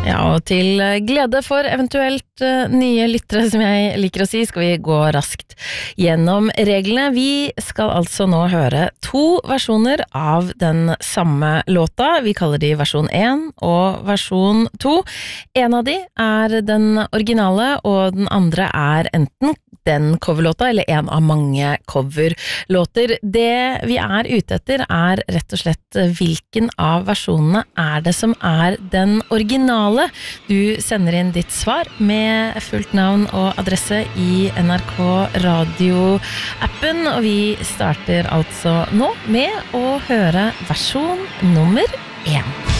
Ja, og til glede for eventuelt nye lyttere, som jeg liker å si, skal vi gå raskt gjennom reglene. Vi skal altså nå høre 2 versjoner av den samme låta. Vi kaller de versjon 1 og versjon 2. En av de er den originale, og den andre er enten den coverlåta, eller en av mange coverlåter. Det vi er ute etter er rett og slett hvilken av versjonene er det som er den originale. Du sender inn ditt svar med fullt navn og adresse i NRK Radio-appen, og vi starter altså nå med å høre versjon nummer 1.